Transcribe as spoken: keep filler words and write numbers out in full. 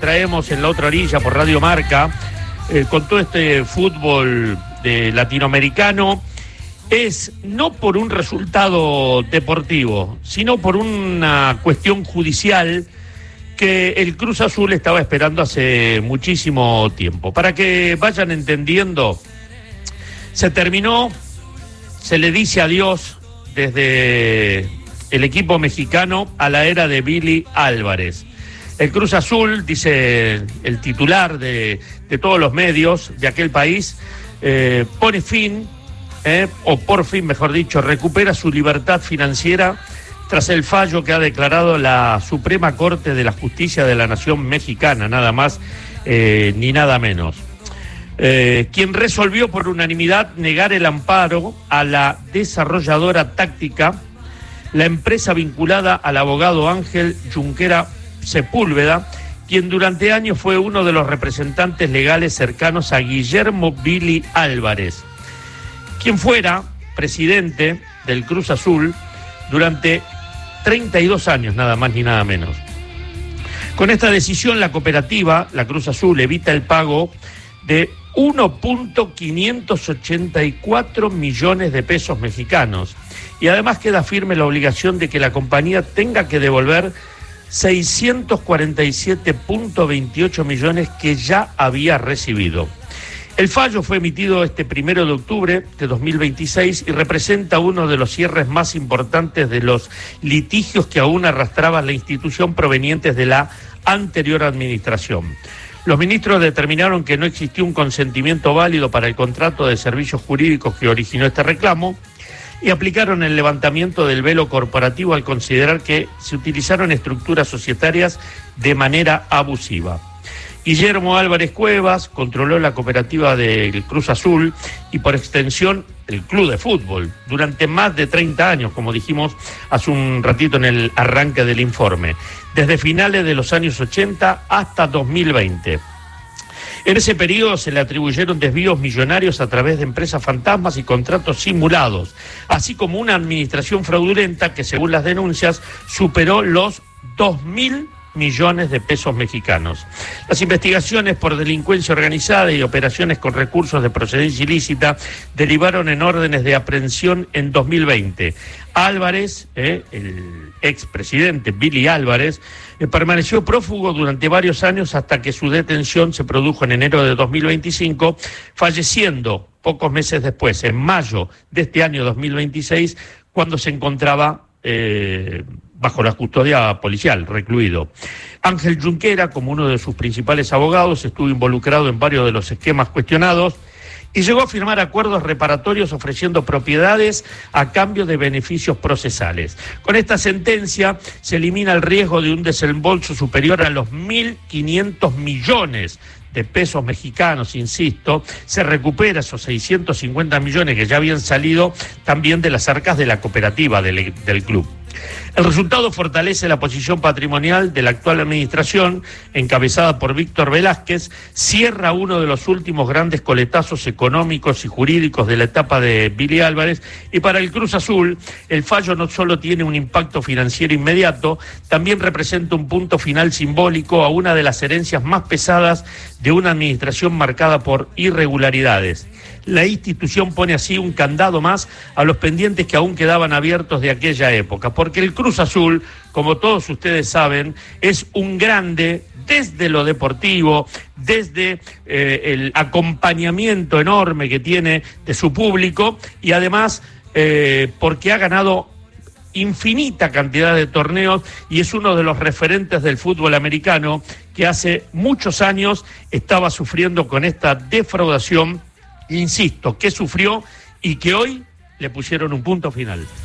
traemos en La Otra Orilla por Radio Marca, eh, con todo este fútbol de latinoamericano, es no por un resultado deportivo, sino por una cuestión judicial que el Cruz Azul estaba esperando hace muchísimo tiempo. Para que vayan entendiendo, se terminó, se le dice adiós desde el equipo mexicano a la era de Billy Álvarez. El Cruz Azul, dice el titular de, de todos los medios de aquel país, eh, pone fin, eh, o por fin, mejor dicho, recupera su libertad financiera tras el fallo que ha declarado la Suprema Corte de la Justicia de la Nación Mexicana, nada más eh, ni nada menos. Eh, quien resolvió por unanimidad negar el amparo a la desarrolladora táctica, la empresa vinculada al abogado Ángel Junquera Sepúlveda, quien durante años fue uno de los representantes legales cercanos a Guillermo Billy Álvarez, quien fuera presidente del Cruz Azul durante treinta y dos años, nada más ni nada menos. Con esta decisión, la cooperativa, la Cruz Azul, evita el pago de uno punto quinientos ochenta y cuatro millones de pesos mexicanos, y además queda firme la obligación de que la compañía tenga que devolver seiscientos cuarenta y siete punto veintiocho millones que ya había recibido. El fallo fue emitido este primero de octubre de dos mil veintiséis y representa uno de los cierres más importantes de los litigios que aún arrastraba la institución provenientes de la anterior administración. Los ministros determinaron que no existía un consentimiento válido para el contrato de servicios jurídicos que originó este reclamo y aplicaron el levantamiento del velo corporativo al considerar que se utilizaron estructuras societarias de manera abusiva. Guillermo Álvarez Cuevas controló la cooperativa del Cruz Azul y por extensión el club de fútbol durante más de treinta años, como dijimos hace un ratito en el arranque del informe, desde finales de los años ochenta hasta dos mil veinte. En ese periodo se le atribuyeron desvíos millonarios a través de empresas fantasmas y contratos simulados, así como una administración fraudulenta que, según las denuncias, superó los dos mil millones de pesos mexicanos. Las investigaciones por delincuencia organizada y operaciones con recursos de procedencia ilícita derivaron en órdenes de aprehensión en dos mil veinte. Álvarez, eh, el expresidente Billy Álvarez, eh, permaneció prófugo durante varios años hasta que su detención se produjo en enero de dos mil veinticinco, falleciendo pocos meses después, en mayo de este año dos mil veintiséis, cuando se encontraba eh, bajo la custodia policial, recluido. Ángel Junquera, como uno de sus principales abogados, estuvo involucrado en varios de los esquemas cuestionados y llegó a firmar acuerdos reparatorios ofreciendo propiedades a cambio de beneficios procesales. Con esta sentencia se elimina el riesgo de un desembolso superior a los mil quinientos millones de pesos mexicanos, insisto, se recupera esos seiscientos cincuenta millones que ya habían salido también de las arcas de la cooperativa del, del club. El resultado fortalece la posición patrimonial de la actual administración, encabezada por Víctor Velázquez, cierra uno de los últimos grandes coletazos económicos y jurídicos de la etapa de Billy Álvarez, y para el Cruz Azul, el fallo no solo tiene un impacto financiero inmediato, también representa un punto final simbólico a una de las herencias más pesadas de una administración marcada por irregularidades. La institución pone así un candado más a los pendientes que aún quedaban abiertos de aquella época, porque el Cruz Azul, como todos ustedes saben, es un grande desde lo deportivo, desde eh, el acompañamiento enorme que tiene de su público y además eh, porque ha ganado infinita cantidad de torneos y es uno de los referentes del fútbol americano que hace muchos años estaba sufriendo con esta defraudación, insisto, que sufrió y que hoy le pusieron un punto final.